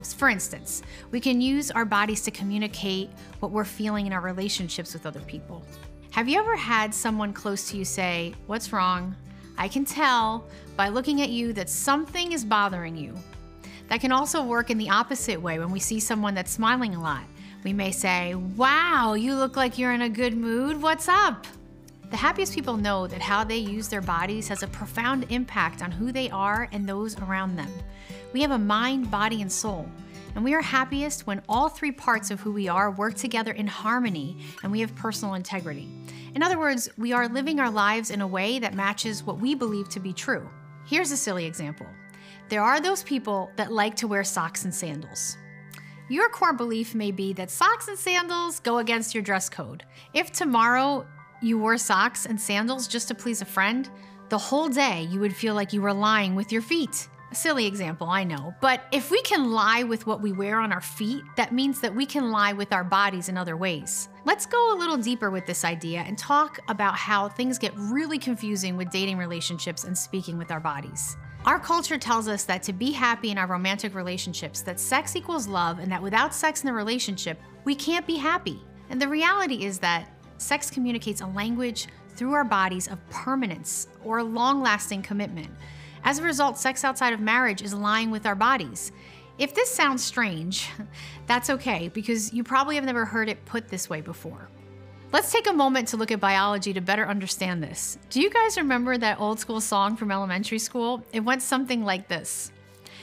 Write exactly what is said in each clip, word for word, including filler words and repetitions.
For instance, we can use our bodies to communicate what we're feeling in our relationships with other people. Have you ever had someone close to you say, "What's wrong? I can tell by looking at you that something is bothering you." That can also work in the opposite way when we see someone that's smiling a lot. We may say, "Wow, you look like you're in a good mood. What's up?" The happiest people know that how they use their bodies has a profound impact on who they are and those around them. We have a mind, body, and soul, and we are happiest when all three parts of who we are work together in harmony and we have personal integrity. In other words, we are living our lives in a way that matches what we believe to be true. Here's a silly example. There are those people that like to wear socks and sandals. Your core belief may be that socks and sandals go against your dress code. If tomorrow you wore socks and sandals just to please a friend, the whole day you would feel like you were lying with your feet. A silly example, I know, but if we can lie with what we wear on our feet, that means that we can lie with our bodies in other ways. Let's go a little deeper with this idea and talk about how things get really confusing with dating relationships and speaking with our bodies. Our culture tells us that to be happy in our romantic relationships, that sex equals love, and that without sex in the relationship, we can't be happy. And the reality is that sex communicates a language through our bodies of permanence or long-lasting commitment. As a result, sex outside of marriage is lying with our bodies. If this sounds strange, that's okay, because you probably have never heard it put this way before. Let's take a moment to look at biology to better understand this. Do you guys remember that old school song from elementary school? It went something like this.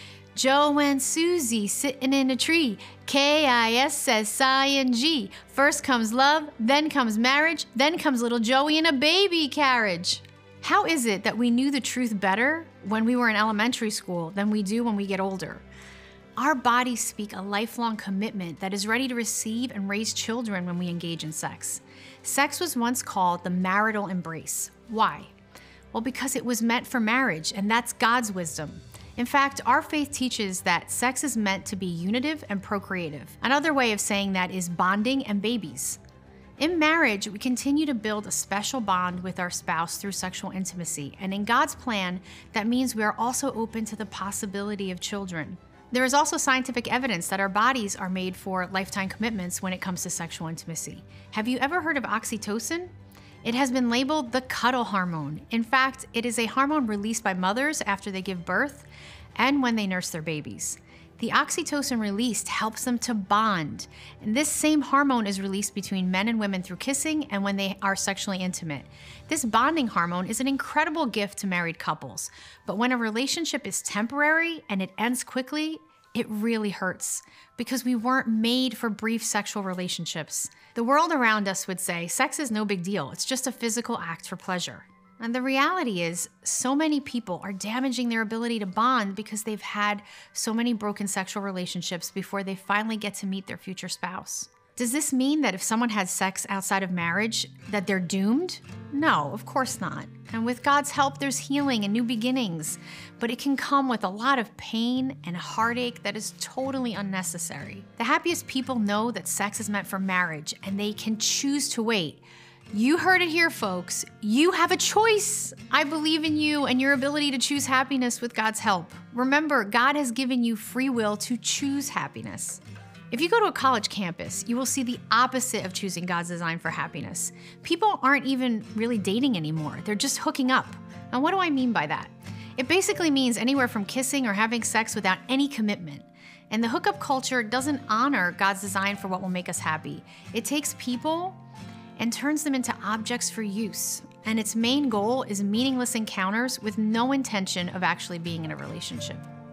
Joe and Susie sitting in a tree, K I S S I N G. First comes love, then comes marriage, then comes little Joey in a baby carriage. How is it that we knew the truth better when we were in elementary school than we do when we get older? Our bodies speak a lifelong commitment that is ready to receive and raise children when we engage in sex. Sex was once called the marital embrace. Why? Well, because it was meant for marriage, and that's God's wisdom. In fact, our faith teaches that sex is meant to be unitive and procreative. Another way of saying that is bonding and babies. In marriage, we continue to build a special bond with our spouse through sexual intimacy, and in God's plan, that means we are also open to the possibility of children. There is also scientific evidence that our bodies are made for lifetime commitments when it comes to sexual intimacy. Have you ever heard of oxytocin? It has been labeled the cuddle hormone. In fact, it is a hormone released by mothers after they give birth and when they nurse their babies. The oxytocin released helps them to bond, and this same hormone is released between men and women through kissing and when they are sexually intimate. This bonding hormone is an incredible gift to married couples, but when a relationship is temporary and it ends quickly, it really hurts because we weren't made for brief sexual relationships. The world around us would say sex is no big deal, it's just a physical act for pleasure. And the reality is, so many people are damaging their ability to bond because they've had so many broken sexual relationships before they finally get to meet their future spouse. Does this mean that if someone has sex outside of marriage, that they're doomed? No, of course not. And with God's help, there's healing and new beginnings, but it can come with a lot of pain and heartache that is totally unnecessary. The happiest people know that sex is meant for marriage, and they can choose to wait. You heard it here, folks. You have a choice. I believe in you and your ability to choose happiness with God's help. Remember, God has given you free will to choose happiness. If you go to a college campus, you will see the opposite of choosing God's design for happiness. People aren't even really dating anymore. They're just hooking up. Now, what do I mean by that? It basically means anywhere from kissing or having sex without any commitment. And the hookup culture doesn't honor God's design for what will make us happy. It takes people and turns them into objects for use. And its main goal is meaningless encounters with no intention of actually being in a relationship.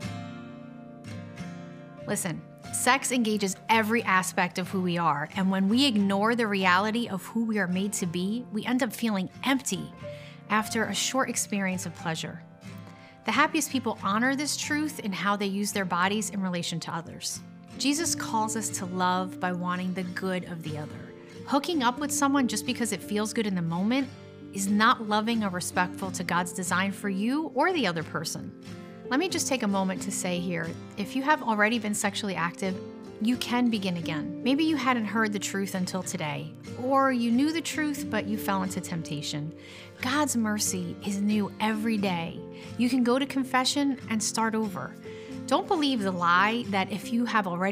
Listen, sex engages every aspect of who we are, and when we ignore the reality of who we are made to be, we end up feeling empty after a short experience of pleasure. The happiest people honor this truth in how they use their bodies in relation to others. Jesus calls us to love by wanting the good of the other. Hooking up with someone just because it feels good in the moment is not loving or respectful to God's design for you or the other person. Let me just take a moment to say here, if you have already been sexually active, you can begin again. Maybe you hadn't heard the truth until today, or you knew the truth, but you fell into temptation. God's mercy is new every day. You can go to confession and start over. Don't believe the lie that if you have already